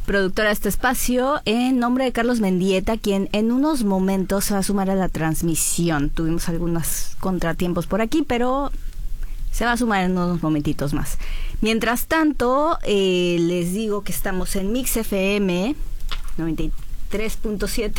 productora de este espacio, en nombre de Carlos Mendieta, quien en unos momentos se va a sumar a la transmisión. Tuvimos algunos contratiempos por aquí, pero se va a sumar en unos momentitos más. Mientras tanto, les digo que estamos en Mix FM 93.7.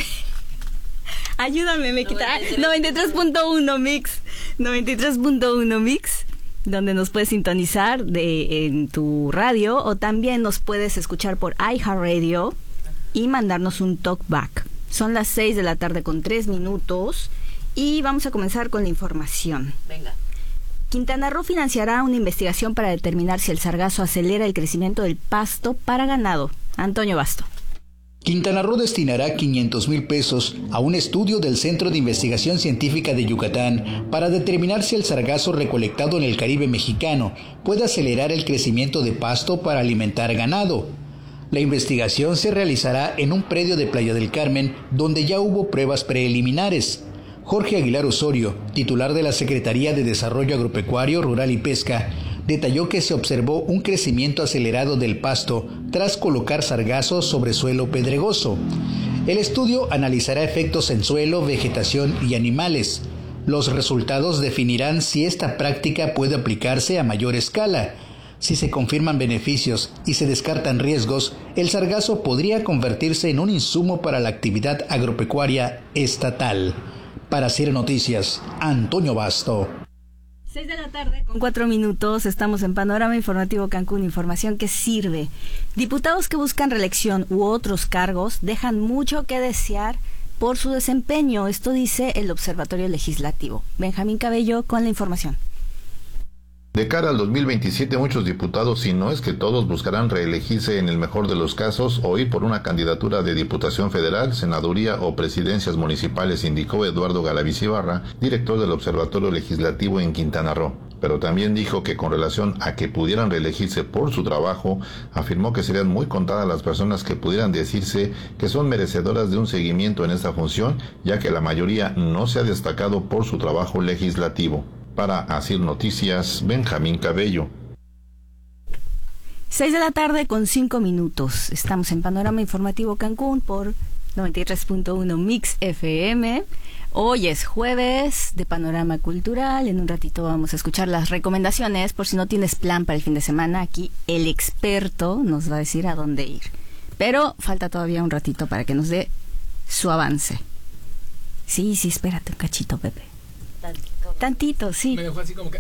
Ayúdame, me quita 93.1 Mix. 93.1 Mix, donde nos puedes sintonizar en tu radio, o también nos puedes escuchar por iHeartRadio y mandarnos un talkback. Son las 6 de la tarde con 3 minutos y vamos a comenzar con la información. Venga. Quintana Roo financiará una investigación para determinar si el sargazo acelera el crecimiento del pasto para ganado. Antonio Basto. Quintana Roo destinará 500,000 pesos a un estudio del Centro de Investigación Científica de Yucatán para determinar si el sargazo recolectado en el Caribe mexicano puede acelerar el crecimiento de pasto para alimentar ganado. La investigación se realizará en un predio de Playa del Carmen, donde ya hubo pruebas preliminares. Jorge Aguilar Osorio, titular de la Secretaría de Desarrollo Agropecuario, Rural y Pesca, detalló que se observó un crecimiento acelerado del pasto tras colocar sargazo sobre suelo pedregoso. El estudio analizará efectos en suelo, vegetación y animales. Los resultados definirán si esta práctica puede aplicarse a mayor escala. Si se confirman beneficios y se descartan riesgos, el sargazo podría convertirse en un insumo para la actividad agropecuaria estatal. Para CIR Noticias, Antonio Basto. 6 de la tarde con 4 minutos, estamos en Panorama Informativo Cancún, información que sirve. Diputados que buscan reelección u otros cargos dejan mucho que desear por su desempeño, esto dice el Observatorio Legislativo. Benjamín Cabello con la información. De cara al 2027, muchos diputados, si no es que todos, buscarán reelegirse en el mejor de los casos o ir por una candidatura de Diputación Federal, Senaduría o Presidencias Municipales, indicó Eduardo Galaviz Ibarra, director del Observatorio Legislativo en Quintana Roo. Pero también dijo que con relación a que pudieran reelegirse por su trabajo, afirmó que serían muy contadas las personas que pudieran decirse que son merecedoras de un seguimiento en esta función, ya que la mayoría no se ha destacado por su trabajo legislativo. Para ASIR Noticias, Benjamín Cabello. 6 de la tarde con 5 minutos. Estamos en Panorama Informativo Cancún por 93.1 Mix FM. Hoy es jueves de Panorama Cultural. En un ratito vamos a escuchar las recomendaciones. Por si no tienes plan para el fin de semana, aquí el experto nos va a decir a dónde ir. Pero falta todavía un ratito para que nos dé su avance. Sí, espérate un cachito, Pepe. Tantito, sí. Me dejó así como que...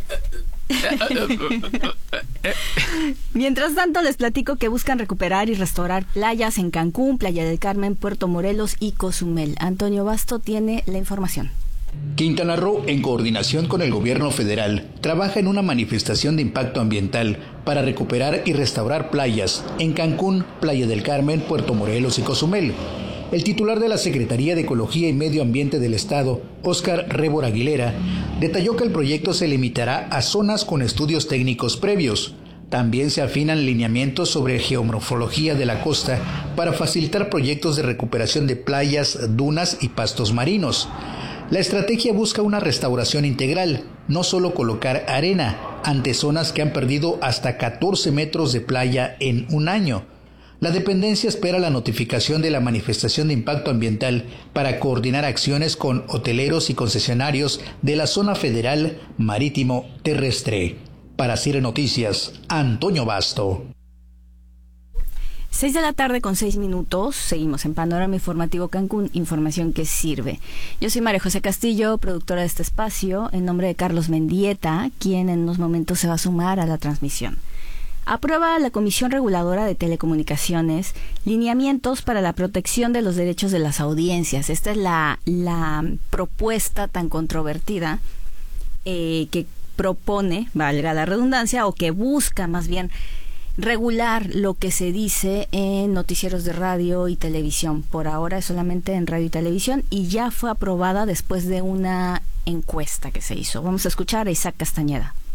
Mientras tanto, les platico que buscan recuperar y restaurar playas en Cancún, Playa del Carmen, Puerto Morelos y Cozumel. Antonio Basto tiene la información. Quintana Roo, en coordinación con el gobierno federal, trabaja en una manifestación de impacto ambiental para recuperar y restaurar playas en Cancún, Playa del Carmen, Puerto Morelos y Cozumel. El titular de la Secretaría de Ecología y Medio Ambiente del Estado, Óscar Rébora Aguilera, detalló que el proyecto se limitará a zonas con estudios técnicos previos. También se afinan lineamientos sobre geomorfología de la costa para facilitar proyectos de recuperación de playas, dunas y pastos marinos. La estrategia busca una restauración integral, no solo colocar arena ante zonas que han perdido hasta 14 metros de playa en un año. La dependencia espera la notificación de la manifestación de impacto ambiental para coordinar acciones con hoteleros y concesionarios de la zona federal marítimo terrestre. Para CIR Noticias, Antonio Basto. 6 de la tarde con 6 minutos, seguimos en Panorama Informativo Cancún, información que sirve. Yo soy María José Castillo, productora de este espacio, en nombre de Carlos Mendieta, quien en unos momentos se va a sumar a la transmisión. Aprueba la Comisión Reguladora de Telecomunicaciones lineamientos para la protección de los derechos de las audiencias. Esta es la propuesta tan controvertida que propone, valga la redundancia, o que busca más bien regular lo que se dice en noticieros de radio y televisión. Por ahora es solamente en radio y televisión y ya fue aprobada después de una encuesta que se hizo. Vamos a escuchar a Isaac Castañeda.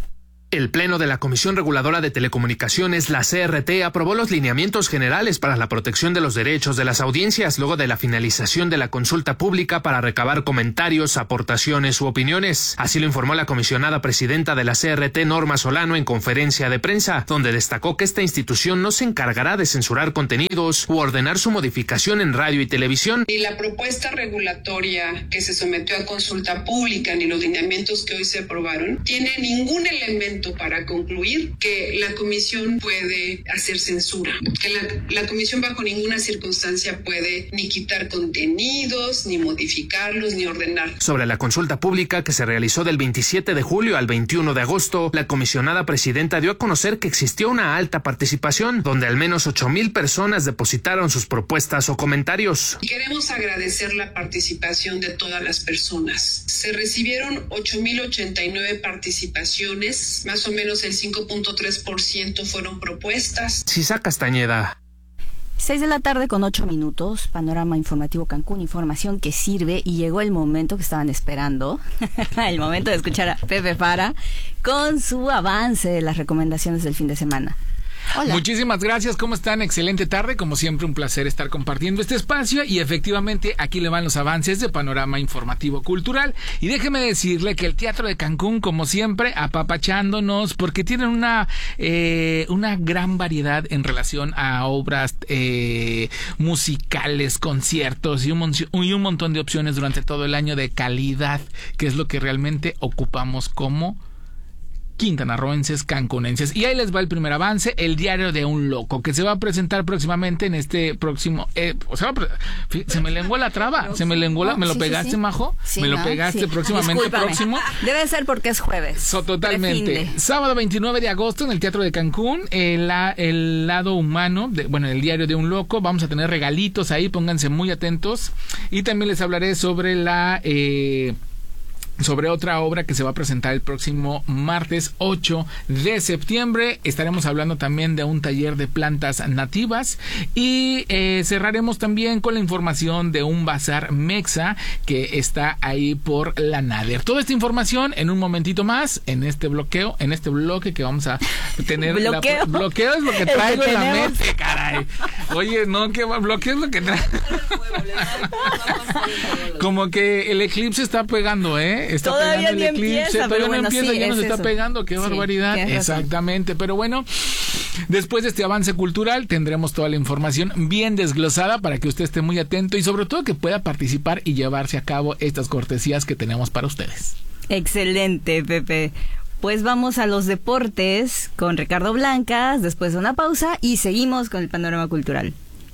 El Pleno de la Comisión Reguladora de Telecomunicaciones, la CRT, aprobó los lineamientos generales para la protección de los derechos de las audiencias luego de la finalización de la consulta pública para recabar comentarios, aportaciones u opiniones. Así lo informó la comisionada presidenta de la CRT, Norma Solano, en conferencia de prensa, donde destacó que esta institución no se encargará de censurar contenidos u ordenar su modificación en radio y televisión. Ni la propuesta regulatoria que se sometió a consulta pública ni los lineamientos que hoy se aprobaron tiene ningún elemento para concluir que la comisión puede hacer censura, que la comisión bajo ninguna circunstancia puede ni quitar contenidos, ni modificarlos, ni ordenar. Sobre la consulta pública que se realizó del 27 de julio al 21 de agosto, la comisionada presidenta dio a conocer que existió una alta participación, donde al menos 8,000 personas depositaron sus propuestas o comentarios. Queremos agradecer la participación de todas las personas. Se recibieron 8,089 participaciones, más o menos el 5.3% fueron propuestas. Cisa Castañeda. 6 de la tarde con 8 minutos, Panorama Informativo Cancún, información que sirve, y llegó el momento que estaban esperando, el momento de escuchar a Pepe Fara con su avance de las recomendaciones del fin de semana. Hola. Muchísimas gracias, ¿cómo están? Excelente tarde, como siempre un placer estar compartiendo este espacio y efectivamente aquí le van los avances de Panorama Informativo Cultural y déjeme decirle que el Teatro de Cancún, como siempre, apapachándonos porque tienen una gran variedad en relación a obras musicales, conciertos y un montón de opciones durante todo el año de calidad, que es lo que realmente ocupamos como quintanarroenses, cancunenses. Y ahí les va el primer avance, El diario de un loco, que se va a presentar próximamente en este próximo... se me lenguó la traba, se me lenguó la... ¿Me lo pegaste, Majo? Sí, me lo pegaste próximamente. Discúlpame. Próximo. Debe ser porque es jueves. Totalmente. Sábado 29 de agosto en el Teatro de Cancún, el lado humano, el diario de un loco. Vamos a tener regalitos ahí, pónganse muy atentos. Y también les hablaré sobre sobre otra obra que se va a presentar el próximo martes 8 de septiembre. Estaremos hablando también de un taller de plantas nativas y cerraremos también con la información de un bazar mexa que está ahí por la Nader. Toda esta información en un momentito más en este bloque que vamos a tener. Bloqueo es lo que traigo en la mente, caray. Oye, no, que bloqueo es lo que traigo. Como que el eclipse está pegando, está todavía pegando el eclipse, todavía no empieza, ya nos está pegando, qué barbaridad. Exactamente, pero bueno, después de este avance cultural tendremos toda la información bien desglosada para que usted esté muy atento y sobre todo que pueda participar y llevarse a cabo estas cortesías que tenemos para ustedes. Excelente, Pepe. Pues vamos a los deportes con Ricardo Blancas después de una pausa y seguimos con el panorama cultural.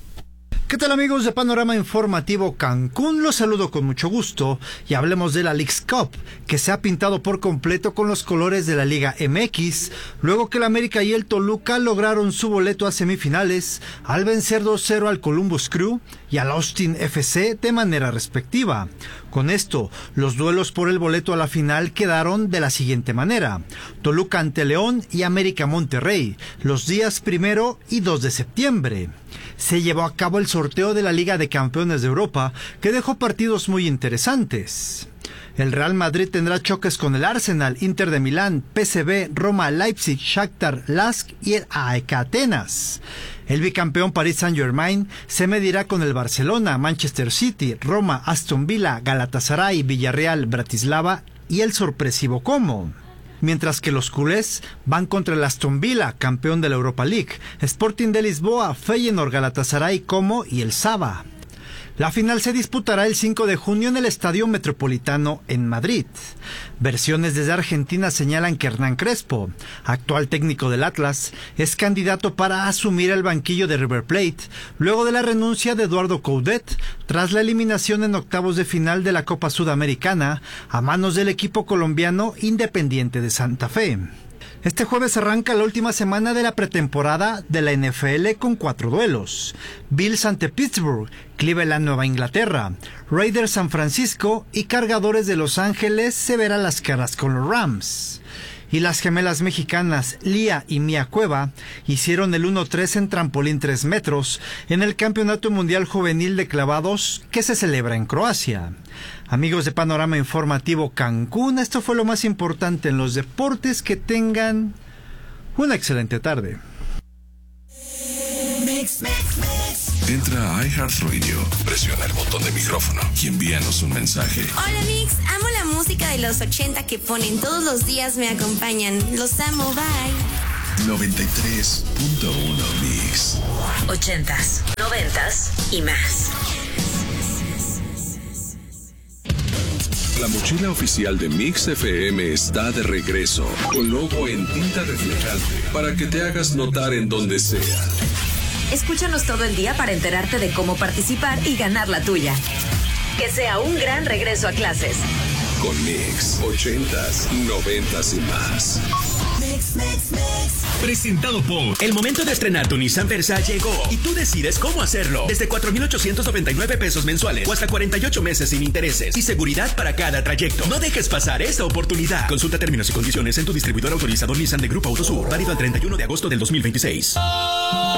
¿Qué tal, amigos de Panorama Informativo Cancún? Los saludo con mucho gusto y hablemos de la Leagues Cup, que se ha pintado por completo con los colores de la Liga MX, luego que el América y el Toluca lograron su boleto a semifinales al vencer 2-0 al Columbus Crew y al Austin FC de manera respectiva. Con esto, los duelos por el boleto a la final quedaron de la siguiente manera: Toluca ante León y América Monterrey, los días 1 y 2 de septiembre. Se llevó a cabo el sorteo de la Liga de Campeones de Europa, que dejó partidos muy interesantes. El Real Madrid tendrá choques con el Arsenal, Inter de Milán, PSV, Roma, Leipzig, Shakhtar, Lask y el AEK Atenas. El bicampeón Paris Saint-Germain se medirá con el Barcelona, Manchester City, Roma, Aston Villa, Galatasaray, Villarreal, Bratislava y el sorpresivo Como. Mientras que los culés van contra el Aston Villa, campeón de la Europa League, Sporting de Lisboa, Feyenoord, Galatasaray, Como y el Saba. La final se disputará el 5 de junio en el Estadio Metropolitano en Madrid. Versiones desde Argentina señalan que Hernán Crespo, actual técnico del Atlas, es candidato para asumir el banquillo de River Plate, luego de la renuncia de Eduardo Coudet, tras la eliminación en octavos de final de la Copa Sudamericana a manos del equipo colombiano Independiente de Santa Fe. Este jueves arranca la última semana de la pretemporada de la NFL con 4 duelos. Bills ante Pittsburgh, Cleveland Nueva Inglaterra, Raiders San Francisco y Cargadores de Los Ángeles se verán las caras con los Rams. y las gemelas mexicanas Lía y Mía Cueva hicieron el 1-3 en trampolín 3 metros en el Campeonato Mundial Juvenil de Clavados que se celebra en Croacia. Amigos de Panorama Informativo Cancún, esto fue lo más importante en los deportes. Que tengan una excelente tarde. Entra a iHeartRadio, presiona el botón de micrófono y envíanos un mensaje. Hola Mix, amo la música de los 80 que ponen todos los días, me acompañan. Los amo, bye. 93.1 Mix. 80s, 90s y más. La mochila oficial de Mix FM está de regreso, con logo en tinta reflejante, para que te hagas notar en donde sea. Escúchanos todo el día para enterarte de cómo participar y ganar la tuya. Que sea un gran regreso a clases. Con Mix, 80s, 90s y más. Presentado por... El momento de estrenar tu Nissan Versa llegó y tú decides cómo hacerlo. Desde 4,899 pesos mensuales o hasta 48 meses sin intereses y seguridad para cada trayecto. No dejes pasar esta oportunidad. Consulta términos y condiciones en tu distribuidor autorizado Nissan de Grupo Autosur. Válido al 31 de agosto del 2026.